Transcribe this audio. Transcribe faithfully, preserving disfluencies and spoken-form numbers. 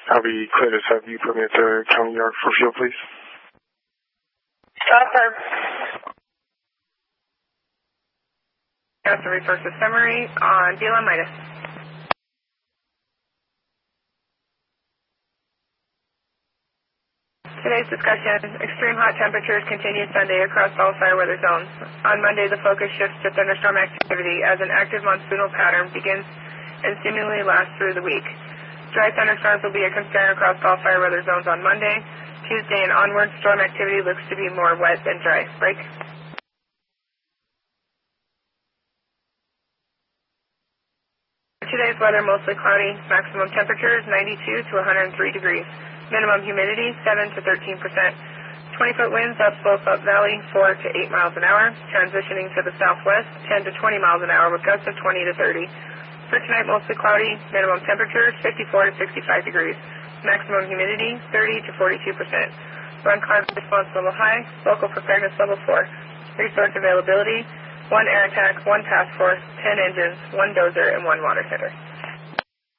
Howdy, Cletus, have you permit to county yard for fuel, please? Stopper. That's a reverse summary on D L M Midas. Today's discussion, extreme hot temperatures continue Sunday across all fire weather zones. On Monday, the focus shifts to thunderstorm activity as an active monsoonal pattern begins and seemingly lasts through the week. Dry thunderstorms will be a concern across all fire weather zones on Monday. Tuesday and onward, storm activity looks to be more wet than dry. Break. Today's weather mostly cloudy. Maximum temperatures ninety-two to one hundred three degrees. Minimum humidity seven to thirteen percent. twenty foot winds up slope up valley four to eight miles an hour. Transitioning to the southwest ten to twenty miles an hour with gusts of twenty to thirty. For tonight, mostly cloudy. Minimum temperatures fifty-four to sixty-five degrees. Maximum humidity thirty to forty-two percent. Run cloud response level high. Local preparedness level four. Resource availability one air attack, one task force, ten engines, one dozer, and one water setter.